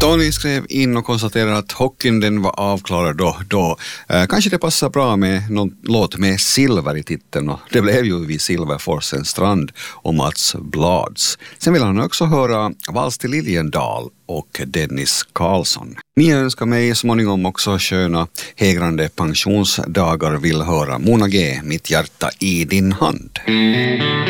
Tony skrev in och konstaterade att hockeyn den var avklarad då. Kanske det passar bra med någon låt med silver i titeln, och det blev ju vid Silverforsen strand och Mats Blads. Sen vill han också höra Vals till Liljendal och Dennis Karlsson. Ni önskar mig småningom också sköna hägrande pensionsdagar, vill höra Mona G, Mitt hjärta i din hand.